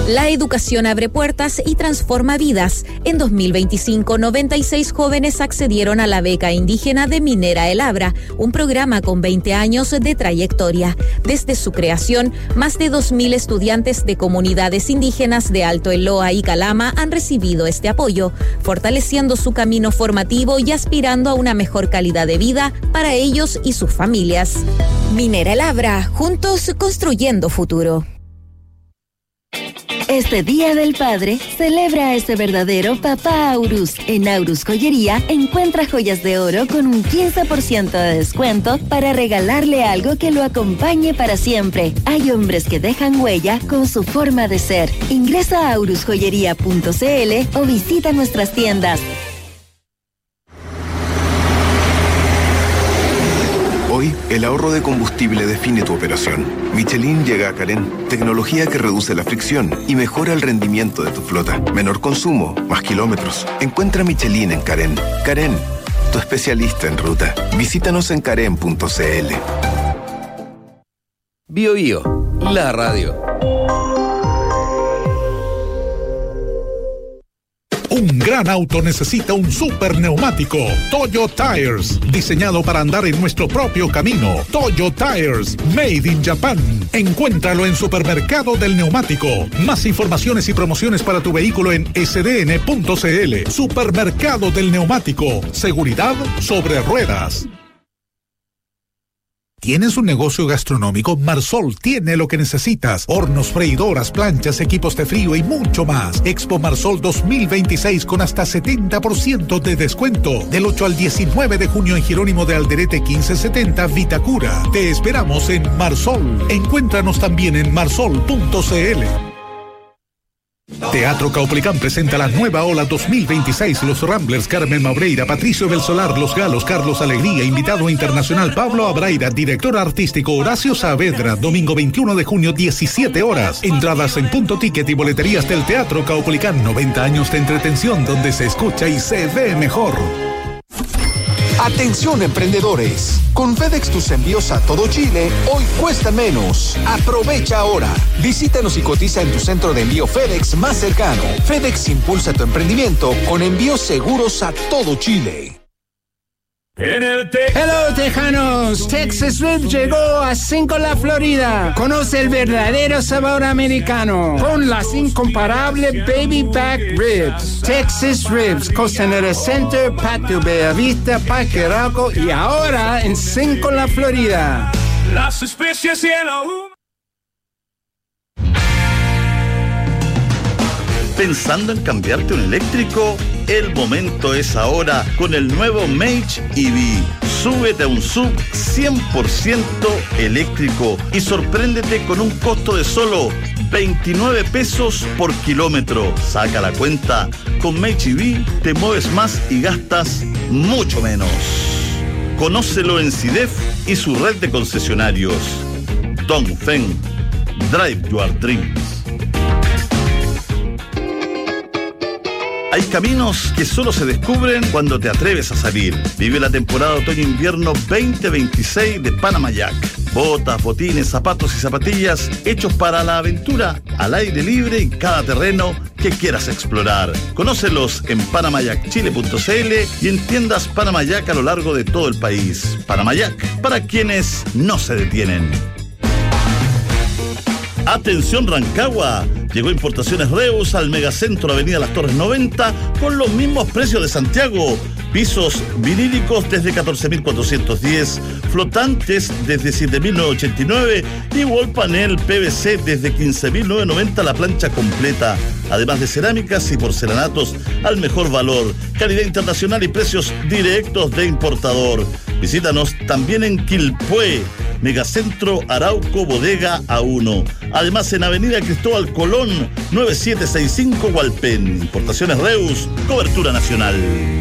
La educación abre puertas y transforma vidas. En 2025, 96 jóvenes accedieron a la beca indígena de Minera El Abra, un programa con 20 años de trayectoria. Desde su creación, más de 2.000 estudiantes de comunidades indígenas de Alto Eloa y Calama han recibido este apoyo, fortaleciendo su camino formativo y aspirando a una mejor calidad de vida para ellos y sus familias. Minera El Abra, juntos construyendo futuro. Este Día del Padre, celebra a ese verdadero papá Aurus. En Aurus Joyería, encuentra joyas de oro con un 15% de descuento para regalarle algo que lo acompañe para siempre. Hay hombres que dejan huella con su forma de ser. Ingresa a aurusjoyería.cl o visita nuestras tiendas. Hoy, el ahorro de combustible define tu operación. Michelin llega a Carén, tecnología que reduce la fricción y mejora el rendimiento de tu flota. Menor consumo, más kilómetros. Encuentra Michelin en Carén. Carén, tu especialista en ruta. Visítanos en carén.cl. Bio Bio, la radio. Un gran auto necesita un super neumático. Toyo Tires, diseñado para andar en nuestro propio camino. Toyo Tires, made in Japan. Encuéntralo en Supermercado del Neumático. Más informaciones y promociones para tu vehículo en sdn.cl. Supermercado del Neumático. Seguridad sobre ruedas. ¿Tienes un negocio gastronómico? Marsol tiene lo que necesitas. Hornos, freidoras, planchas, equipos de frío y mucho más. Expo Marsol 2026 con hasta 70% de descuento. Del 8 al 19 de junio en Jerónimo de Alderete 1570, Vitacura. Te esperamos en Marsol. Encuéntranos también en marsol.cl. Teatro Caupolicán presenta la nueva ola 2026. Los Ramblers, Carmen Maureira, Patricio Belsolar, Los Galos, Carlos Alegría, invitado internacional Pablo Abraira, director artístico Horacio Saavedra, domingo 21 de junio, 17 horas. Entradas en Punto Ticket y boleterías del Teatro Caupolicán. 90 años de entretención donde se escucha y se ve mejor. Atención emprendedores, con FedEx tus envíos a todo Chile hoy cuestan menos. Aprovecha ahora. Visítanos y cotiza en tu centro de envío FedEx más cercano. FedEx impulsa tu emprendimiento con envíos seguros a todo Chile. Hello Tejanos, Texas Ribs llegó a Cinco-La Florida. Conoce el verdadero sabor americano con las incomparable Baby Back Ribs. Texas Ribs, Costanera Center, Patio Bellavista, Parque Arauco y ahora en Cinco-La Florida. Las especies y el ¿Pensando en cambiarte un eléctrico? El momento es ahora con el nuevo Mage EV. Súbete a un SUV 100% eléctrico y sorpréndete con un costo de solo 29 pesos por kilómetro. Saca la cuenta. Con Mage EV te mueves más y gastas mucho menos. Conócelo en CIDEF y su red de concesionarios. Dongfeng. Drive your dreams. Hay caminos que solo se descubren cuando te atreves a salir. Vive la temporada otoño-invierno 2026 de Panamayac. Botas, botines, zapatos y zapatillas hechos para la aventura al aire libre en cada terreno que quieras explorar. Conócelos en panamayacchile.cl y en tiendas Panamayac a lo largo de todo el país. Panamayac, para quienes no se detienen. Atención Rancagua, llegó Importaciones Reus al Megacentro Avenida Las Torres 90 con los mismos precios de Santiago. Pisos vinílicos desde 14.410, flotantes desde 7.989 y wall panel PVC desde 15.990 la plancha completa. Además de cerámicas y porcelanatos al mejor valor, calidad internacional y precios directos de importador. Visítanos también en Quilpué, Megacentro Arauco Bodega A1. Además en Avenida Cristóbal Colón 9765 Hualpén. Importaciones Reus, cobertura nacional.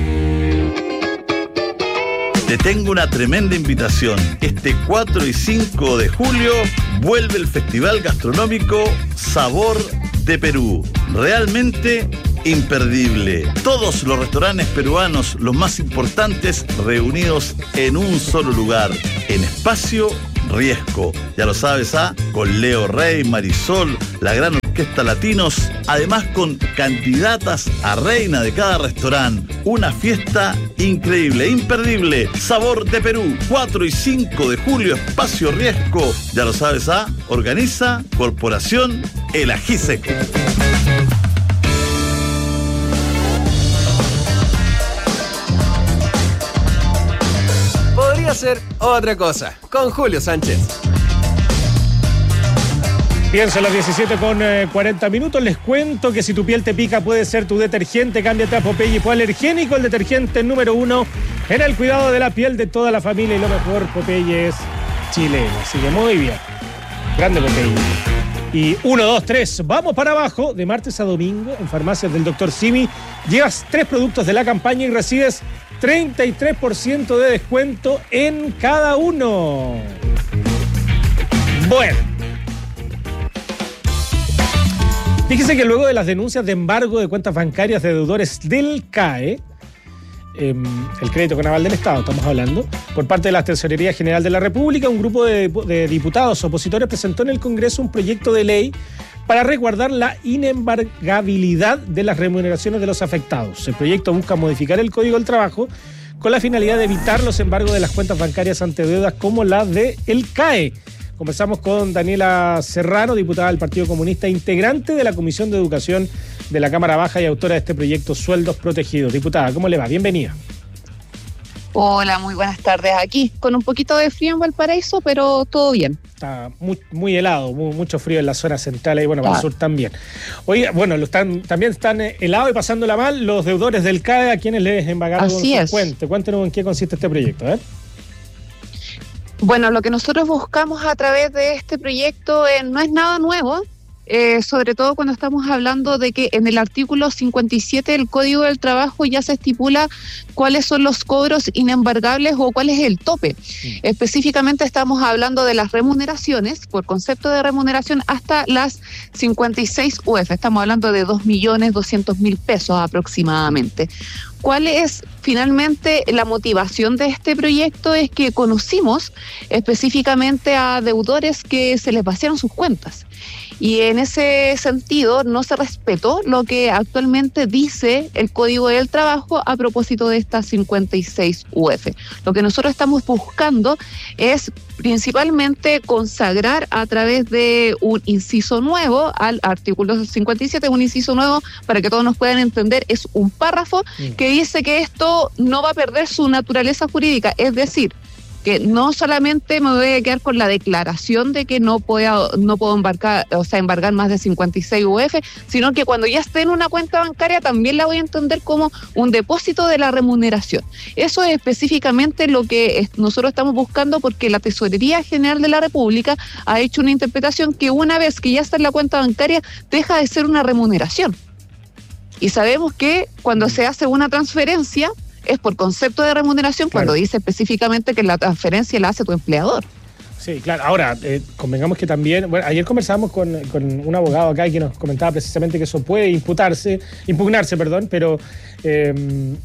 Te tengo una tremenda invitación. Este 4 y 5 de julio vuelve el Festival Gastronómico Sabor de Perú. Realmente imperdible. Todos los restaurantes peruanos, los más importantes, reunidos en un solo lugar, en Espacio Riesco. Ya lo sabes, con Leo Rey, Marisol, la gran orquesta Latinos, además con candidatas a reina de cada restaurante. Una fiesta increíble, imperdible. Sabor de Perú, 4 y 5 de julio, Espacio Riesco. Ya lo sabes, organiza Corporación El Ají Seco. Hacer otra cosa con Julio Sánchez. Bien, son las 17:40. Les cuento que si tu piel te pica puede ser tu detergente. Cámbiate a Popeye Hipoalergénico, el detergente número 1 en el cuidado de la piel de toda la familia. Y lo mejor, Popeye es chileno, así que muy bien. Grande Popeye. Y 1, 2, 3, vamos para abajo. De martes a domingo en farmacias del Dr. Simi llevas 3 productos de la campaña y recibes 33% de descuento en cada uno. Bueno. Fíjese que luego de las denuncias de embargo de cuentas bancarias de deudores del CAE, el crédito con aval del Estado, estamos hablando, por parte de la Tesorería General de la República, un grupo de diputados opositores presentó en el Congreso un proyecto de ley para resguardar la inembargabilidad de las remuneraciones de los afectados. El proyecto busca modificar el Código del Trabajo con la finalidad de evitar los embargos de las cuentas bancarias ante deudas como la del CAE. Conversamos con Daniela Serrano, diputada del Partido Comunista, integrante de la Comisión de Educación de la Cámara Baja y autora de este proyecto Sueldos Protegidos. Diputada, ¿cómo le va? Bienvenida. Hola, muy buenas tardes. Aquí con un poquito de frío en Valparaíso, pero todo bien. Está muy helado, mucho frío en la zona central y bueno, para el sur también. Oiga, bueno, también están helados y pasándola mal los deudores del CAE a quienes les embargaron sus cuentas. Cuéntenos en qué consiste este proyecto, ¿eh? Bueno, lo que nosotros buscamos a través de este proyecto no es nada nuevo. Sobre todo cuando estamos hablando de que en el artículo 57 del Código del Trabajo ya se estipula cuáles son los cobros inembargables o cuál es el tope. Específicamente estamos hablando de las remuneraciones, por concepto de remuneración, hasta las 56 UF. Estamos hablando de 2.200.000 pesos aproximadamente. ¿Cuál es finalmente la motivación de este proyecto? Es que conocimos específicamente a deudores que se les vaciaron sus cuentas. Y en ese sentido no se respetó lo que actualmente dice el Código del Trabajo a propósito de estas 56 UF. Lo que nosotros estamos buscando es principalmente consagrar a través de un inciso nuevo al artículo 57, un inciso nuevo para que todos nos puedan entender, es un párrafo que dice que esto no va a perder su naturaleza jurídica, es decir, que no solamente me voy a quedar con la declaración de que no puedo embargar más de 56 UF, sino que cuando ya esté en una cuenta bancaria también la voy a entender como un depósito de la remuneración. Eso es específicamente lo que nosotros estamos buscando, porque la Tesorería General de la República ha hecho una interpretación que una vez que ya está en la cuenta bancaria deja de ser una remuneración. Y sabemos que cuando se hace una transferencia es por concepto de remuneración, claro, cuando dice específicamente que la transferencia la hace tu empleador. Sí, claro. Ahora, convengamos que también, bueno, ayer conversábamos con un abogado acá que nos comentaba precisamente que eso puede impugnarse, pero es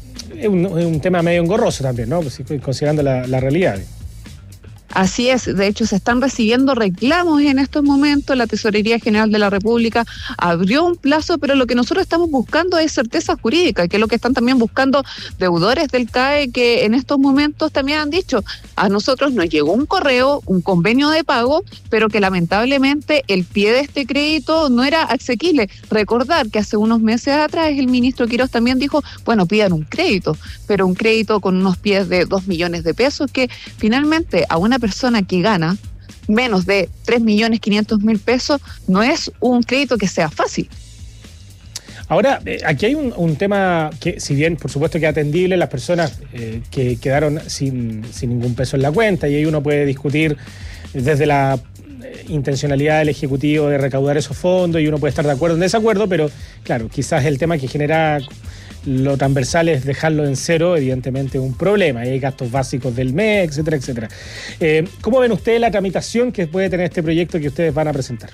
un tema medio engorroso también, ¿no? Pues, considerando la realidad. Así es, de hecho se están recibiendo reclamos en estos momentos, la Tesorería General de la República abrió un plazo, pero lo que nosotros estamos buscando es certeza jurídica, que es lo que están también buscando deudores del CAE, que en estos momentos también han dicho, a nosotros nos llegó un correo, un convenio de pago, pero que lamentablemente el pie de este crédito no era asequible. Recordar que hace unos meses atrás el ministro Quirós también dijo, bueno, pidan un crédito, pero un crédito con unos pies de 2 millones de pesos, que finalmente a una persona que gana menos de 3.500.000 pesos no es un crédito que sea fácil. Ahora, aquí hay un tema que, si bien por supuesto que es atendible, las personas que quedaron sin ningún peso en la cuenta, y ahí uno puede discutir desde la intencionalidad del Ejecutivo de recaudar esos fondos, y uno puede estar de acuerdo o en desacuerdo, pero claro, quizás el tema que genera lo transversal es dejarlo en cero, evidentemente un problema, y hay gastos básicos del mes, etcétera, etcétera. ¿Cómo ven ustedes la tramitación que puede tener este proyecto que ustedes van a presentar?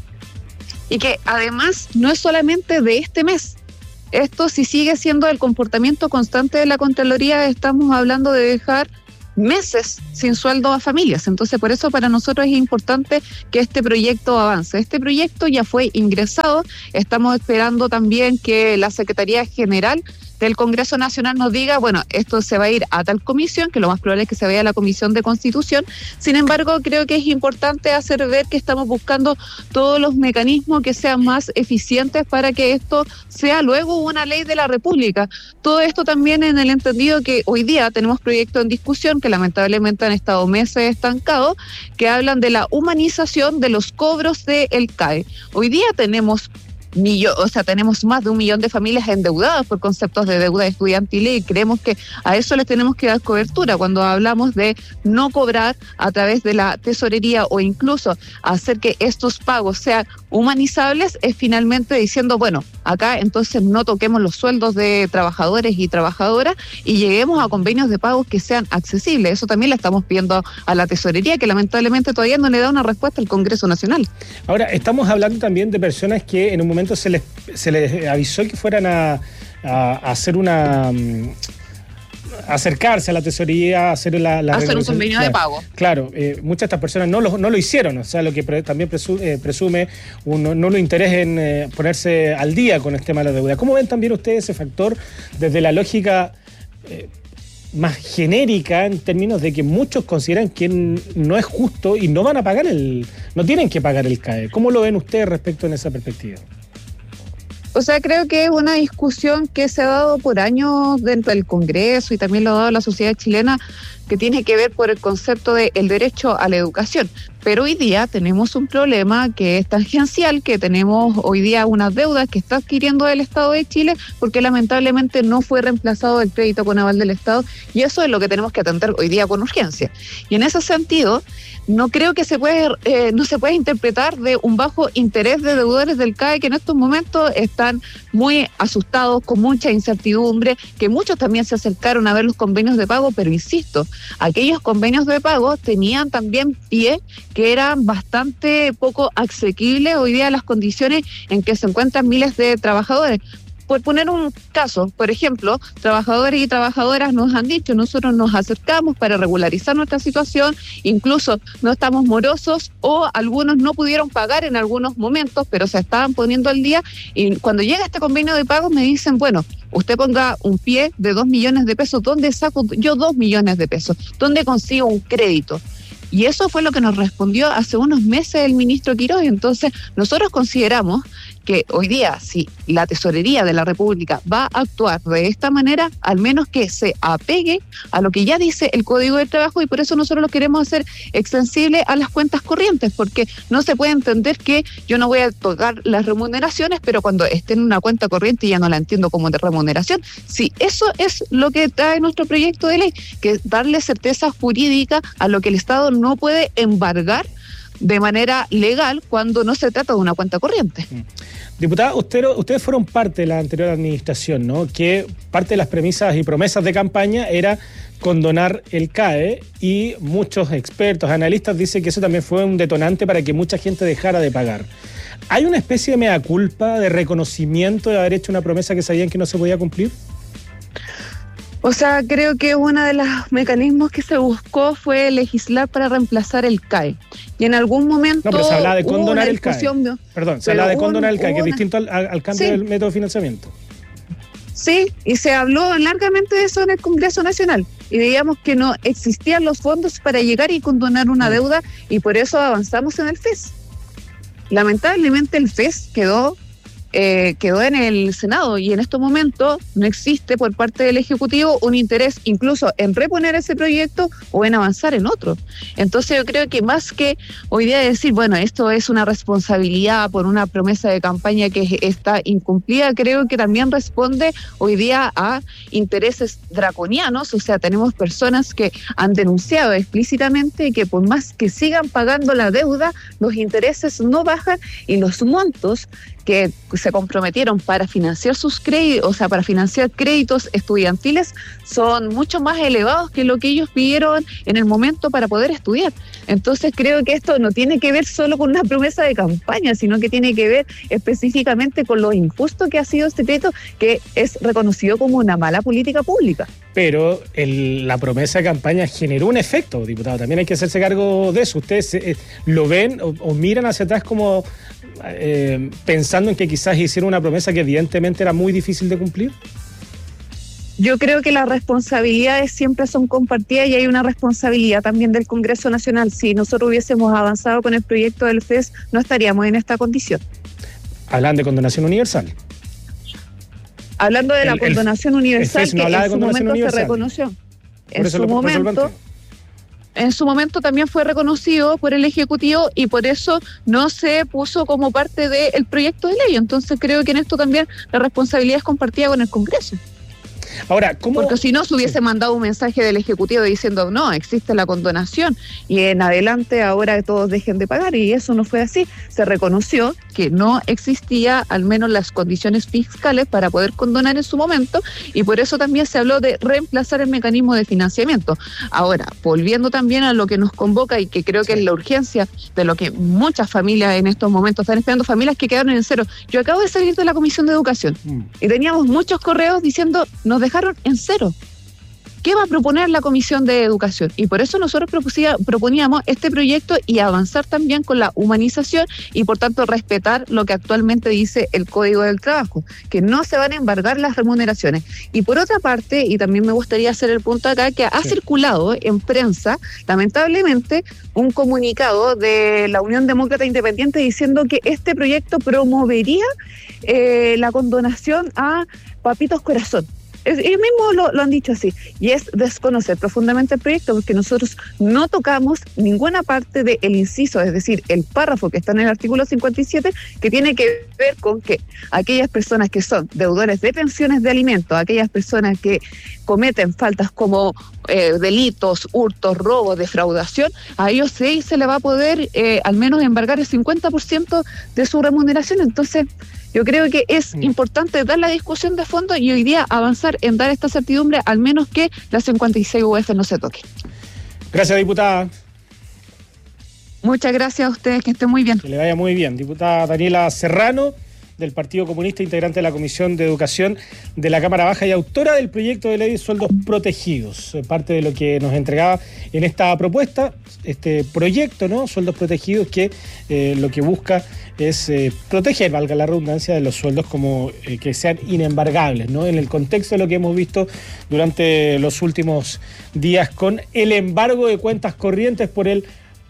Y que además no es solamente de este mes. Esto, si sigue siendo el comportamiento constante de la Contraloría, estamos hablando de dejar meses sin sueldo a familias. Entonces, por eso para nosotros es importante que este proyecto avance. Este proyecto ya fue ingresado, estamos esperando también que la Secretaría General del Congreso Nacional nos diga, bueno, esto se va a ir a tal comisión, que lo más probable es que se vaya a la Comisión de Constitución. Sin embargo, creo que es importante hacer ver que estamos buscando todos los mecanismos que sean más eficientes para que esto sea luego una ley de la República. Todo esto también en el entendido que hoy día tenemos proyectos en discusión que lamentablemente han estado meses estancados, que hablan de la humanización de los cobros del CAE. Hoy día tenemos más de 1 millón de familias endeudadas por conceptos de deuda estudiantil y creemos que a eso les tenemos que dar cobertura cuando hablamos de no cobrar a través de la tesorería o incluso hacer que estos pagos sean humanizables, es finalmente diciendo, bueno, acá entonces no toquemos los sueldos de trabajadores y trabajadoras y lleguemos a convenios de pagos que sean accesibles. Eso también le estamos pidiendo a la tesorería, que lamentablemente todavía no le da una respuesta al Congreso Nacional. Ahora, estamos hablando también de personas que en un momento se les avisó que fueran a hacer acercarse a la tesorería, hacer hacer un convenio de pago. Claro, muchas de estas personas no lo hicieron, o sea, lo que también presume no lo interés en ponerse al día con el tema de la deuda. ¿Cómo ven también ustedes ese factor desde la lógica más genérica en términos de que muchos consideran que no es justo y no van a pagar no tienen que pagar el CAE? ¿Cómo lo ven ustedes respecto en esa perspectiva? O sea, creo que es una discusión que se ha dado por años dentro del Congreso y también lo ha dado la sociedad chilena, que tiene que ver por el concepto de el derecho a la educación. Pero hoy día tenemos un problema que es tangencial, que tenemos hoy día unas deudas que está adquiriendo el Estado de Chile porque lamentablemente no fue reemplazado el crédito con aval del Estado, y eso es lo que tenemos que atender hoy día con urgencia. Y en ese sentido, no creo que no se puede interpretar de un bajo interés de deudores del CAE que en estos momentos están muy asustados, con mucha incertidumbre, que muchos también se acercaron a ver los convenios de pago, pero insisto, aquellos convenios de pago tenían también pie que eran bastante poco asequibles hoy día las condiciones en que se encuentran miles de trabajadores. Por poner un caso, por ejemplo, trabajadores y trabajadoras nos han dicho, nosotros nos acercamos para regularizar nuestra situación, incluso no estamos morosos o algunos no pudieron pagar en algunos momentos, pero se estaban poniendo al día, y cuando llega este convenio de pagos me dicen, bueno, usted ponga un pie de 2 millones de pesos, ¿dónde saco yo 2 millones de pesos? ¿Dónde consigo un crédito? Y eso fue lo que nos respondió hace unos meses el ministro Quiroz. Entonces, nosotros consideramos que hoy día, si la Tesorería de la República va a actuar de esta manera, al menos que se apegue a lo que ya dice el Código de Trabajo, y por eso nosotros lo queremos hacer extensible a las cuentas corrientes, porque no se puede entender que yo no voy a tocar las remuneraciones, pero cuando esté en una cuenta corriente ya no la entiendo como de remuneración. Sí, eso es lo que trae nuestro proyecto de ley, que es darle certeza jurídica a lo que el Estado no puede embargar de manera legal cuando no se trata de una cuenta corriente. Diputada, ustedes fueron parte de la anterior administración, ¿no? Que parte de las premisas y promesas de campaña era condonar el CAE, y muchos expertos, analistas dicen que eso también fue un detonante para que mucha gente dejara de pagar. ¿Hay una especie de mea culpa, de reconocimiento de haber hecho una promesa que sabían que no se podía cumplir? O sea, creo que uno de los mecanismos que se buscó fue legislar para reemplazar el CAE. Y en algún momento... No, pero se hablaba de condonar el CAE. Perdón, se hablaba de condonar el CAE, que es distinto al cambio del método de financiamiento. Sí, y se habló largamente de eso en el Congreso Nacional. Y veíamos que no existían los fondos para llegar y condonar una deuda, y por eso avanzamos en el FES. Lamentablemente el FES quedó en el Senado, y en estos momentos no existe por parte del Ejecutivo un interés incluso en reponer ese proyecto o en avanzar en otro. Entonces yo creo que más que hoy día decir, bueno, esto es una responsabilidad por una promesa de campaña que está incumplida, creo que también responde hoy día a intereses draconianos. O sea, tenemos personas que han denunciado explícitamente que por más que sigan pagando la deuda, los intereses no bajan, y los montos que se comprometieron para financiar sus créditos, o sea, para financiar créditos estudiantiles, son mucho más elevados que lo que ellos pidieron en el momento para poder estudiar. Entonces creo que esto no tiene que ver solo con una promesa de campaña, sino que tiene que ver específicamente con lo injusto que ha sido este crédito, que es reconocido como una mala política pública. pero la promesa de campaña generó un efecto, diputado. También hay que hacerse cargo de eso. ¿Ustedes lo ven o miran hacia atrás como pensando en que quizás hicieron una promesa que evidentemente era muy difícil de cumplir? Yo creo que las responsabilidades siempre son compartidas y hay una responsabilidad también del Congreso Nacional. Si nosotros hubiésemos avanzado con el proyecto del FES, no estaríamos en esta condición. Hablan de condonación universal. Hablando de la condonación universal, el FES no que en su momento universal. se reconoció. En su momento también fue reconocido por el Ejecutivo y por eso no se puso como parte del proyecto de ley. Entonces creo que en esto también la responsabilidad es compartida con el Congreso. Ahora, ¿cómo? Porque si no, se hubiese mandado un mensaje del Ejecutivo diciendo, no, existe la condonación y en adelante ahora todos dejen de pagar, y eso no fue así. Se reconoció que no existía al menos las condiciones fiscales para poder condonar en su momento, y por eso también se habló de reemplazar el mecanismo de financiamiento. Ahora, volviendo también a lo que nos convoca y que creo que es la urgencia de lo que muchas familias en estos momentos están esperando, familias que quedaron en cero. Yo acabo de salir de la Comisión de Educación y teníamos muchos correos diciendo, nos dejaron en cero. ¿Qué va a proponer la Comisión de Educación? Y por eso nosotros proponíamos este proyecto y avanzar también con la humanización y por tanto respetar lo que actualmente dice el Código del Trabajo, que no se van a embargar las remuneraciones. Y por otra parte, y también me gustaría hacer el punto acá, que ha circulado en prensa, lamentablemente, un comunicado de la Unión Demócrata Independiente diciendo que este proyecto promovería la condonación a papitos corazón. Ellos mismos lo han dicho así, y es desconocer profundamente el proyecto, porque nosotros no tocamos ninguna parte del inciso, es decir, el párrafo que está en el artículo 57, que tiene que ver con que aquellas personas que son deudores de pensiones de alimentos, aquellas personas que cometen faltas como delitos, hurtos, robos, defraudación, a ellos sí se le va a poder al menos embargar el 50% de su remuneración. Entonces, yo creo que es importante dar la discusión de fondo y hoy día avanzar en dar esta certidumbre, al menos que la 56 UF no se toque. Gracias, diputada. Muchas gracias a ustedes, que estén muy bien. Que le vaya muy bien. Diputada Daniela Serrano, del Partido Comunista, integrante de la Comisión de Educación de la Cámara Baja y autora del proyecto de ley de sueldos protegidos. Parte de lo que nos entregaba en esta propuesta, este proyecto, ¿no? Sueldos protegidos, que lo que busca es proteger, valga la redundancia, de los sueldos como que sean inembargables, ¿no? En el contexto de lo que hemos visto durante los últimos días con el embargo de cuentas corrientes por el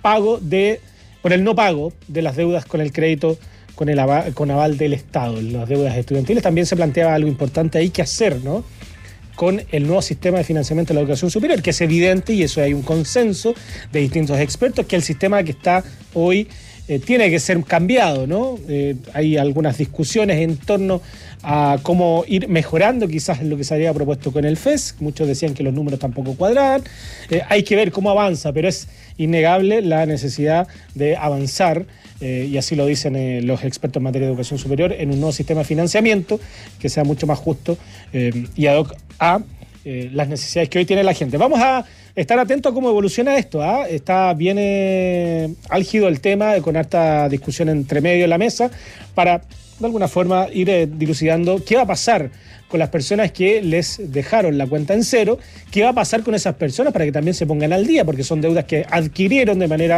no pago de las deudas con el crédito con aval del Estado, las deudas estudiantiles. También se planteaba algo importante ahí que hacer, ¿no? Con el nuevo sistema de financiamiento de la educación superior, que es evidente, y eso hay un consenso de distintos expertos, que el sistema que está hoy tiene que ser cambiado, ¿no? Hay algunas discusiones en torno a cómo ir mejorando quizás lo que se había propuesto con el FES. Muchos decían que los números tampoco cuadraban. Hay que ver cómo avanza, pero es innegable la necesidad de avanzar, y así lo dicen los expertos en materia de educación superior, en un nuevo sistema de financiamiento que sea mucho más justo y ad hoc a las necesidades que hoy tiene la gente. Vamos a estar atentos a cómo evoluciona esto. Está bien álgido el tema, con harta discusión entre medio en la mesa, para de alguna forma ir dilucidando qué va a pasar con las personas que les dejaron la cuenta en cero, qué va a pasar con esas personas para que también se pongan al día, porque son deudas que adquirieron de manera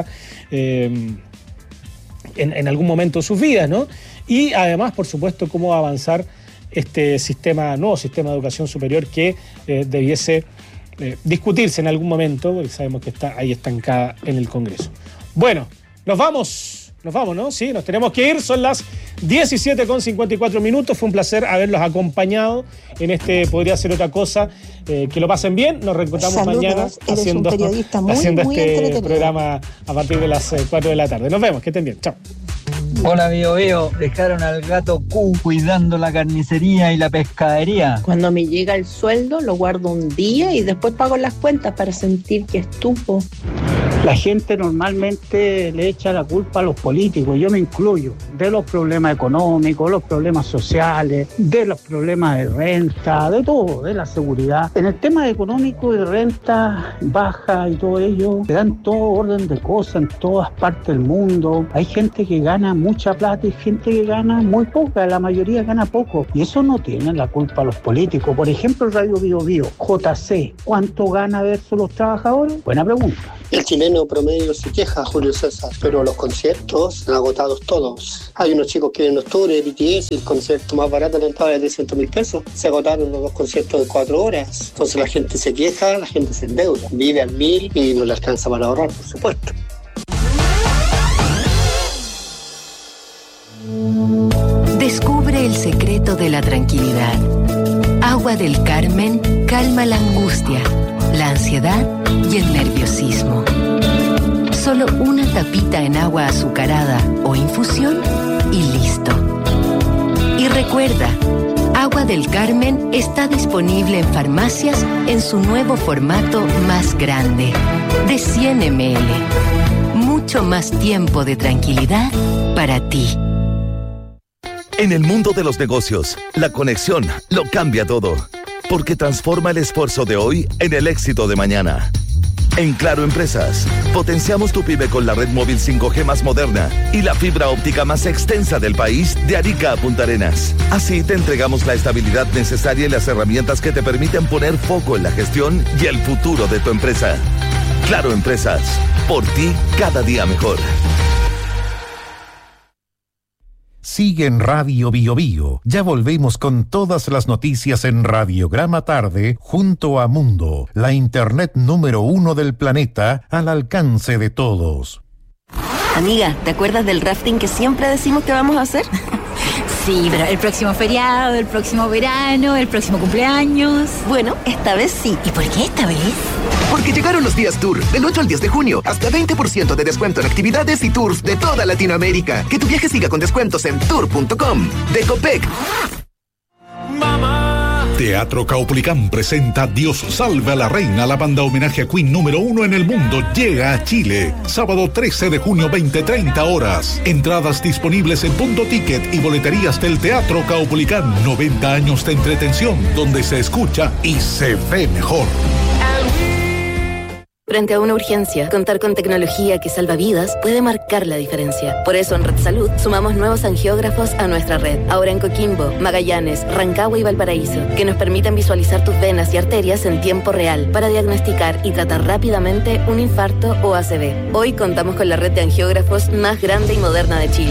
en algún momento de sus vidas, ¿no? Y además, por supuesto, cómo va a avanzar este nuevo sistema de educación superior que debiese discutirse en algún momento, porque sabemos que está ahí estancada en el Congreso. Bueno, nos vamos, ¿no? Sí, nos tenemos que ir, son las 17:54. Fue un placer haberlos acompañado en Podría Ser Otra Cosa. Que lo pasen bien, nos reencontramos mañana haciendo este programa a partir de las 4 de la tarde. Nos vemos, que estén bien, chao. Hola, Bio. Dejaron al gato Q cuidando la carnicería y la pescadería. Cuando me llega el sueldo, lo guardo un día y después pago las cuentas para sentir que estuvo. La gente normalmente le echa la culpa a los políticos, yo me incluyo, de los problemas económicos, los problemas sociales, de los problemas de renta, de todo, de la seguridad. En el tema económico de renta baja y todo ello, te dan todo orden de cosas en todas partes del mundo. Hay gente que gana mucha plata y gente que gana muy poca, la mayoría gana poco. Y eso no tiene la culpa a los políticos. Por ejemplo, Radio Bio Bio, JC, ¿cuánto gana versus los trabajadores? Buena pregunta. El chileno promedio se queja, Julio César, pero los conciertos están agotados todos. Hay unos chicos que en octubre, BTS, el concierto más barato de la entrada es de 300.000 pesos. Se agotaron los 2 conciertos de 4 horas. Entonces la gente se queja, la gente se endeuda. Vive al 1000 y no le alcanza para ahorrar, por supuesto. Descubre el secreto de la tranquilidad. Agua del Carmen calma la angustia, la ansiedad y el nerviosismo. Solo una tapita en agua azucarada o infusión y listo. Y recuerda, Agua del Carmen está disponible en farmacias en su nuevo formato más grande, de 100 ml. Mucho más tiempo de tranquilidad para ti. En el mundo de los negocios, la conexión lo cambia todo, porque transforma el esfuerzo de hoy en el éxito de mañana. En Claro Empresas, potenciamos tu pyme con la red móvil 5G más moderna y la fibra óptica más extensa del país de Arica a Punta Arenas. Así te entregamos la estabilidad necesaria y las herramientas que te permiten poner foco en la gestión y el futuro de tu empresa. Claro Empresas, por ti cada día mejor. Sigue en Radio Bio Bio. Ya volvemos con todas las noticias en Radiograma Tarde junto a Mundo, la internet número 1 del planeta al alcance de todos. Amiga, ¿te acuerdas del rafting que siempre decimos que vamos a hacer? Sí, pero el próximo feriado, el próximo verano, el próximo cumpleaños. Bueno, esta vez sí. ¿Y por qué esta vez? Porque llegaron los días Tour, del 8 al 10 de junio, hasta 20% de descuento en actividades y tours de toda Latinoamérica. Que tu viaje siga con descuentos en tour.com. De Copec. Teatro Caupolicán presenta Dios salve a la reina. La banda homenaje a Queen número 1 en el mundo llega a Chile. Sábado 13 de junio, 20:30 horas. Entradas disponibles en Punto Ticket y boleterías del Teatro Caupolicán. 90 años de entretención donde se escucha y se ve mejor. Frente a una urgencia, contar con tecnología que salva vidas puede marcar la diferencia. Por eso en Red Salud sumamos nuevos angiógrafos a nuestra red. Ahora en Coquimbo, Magallanes, Rancagua y Valparaíso, que nos permiten visualizar tus venas y arterias en tiempo real para diagnosticar y tratar rápidamente un infarto o ACV. Hoy contamos con la red de angiógrafos más grande y moderna de Chile.